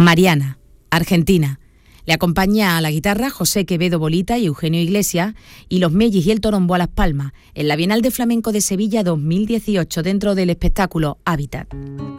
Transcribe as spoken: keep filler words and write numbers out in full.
Mariana, Argentina. Le acompaña a la guitarra José Quevedo Bolita y Eugenio Iglesias, y los mellis y el torombo a las palmas, en la Bienal de Flamenco de Sevilla dos mil dieciocho, dentro del espectáculo Hábitat.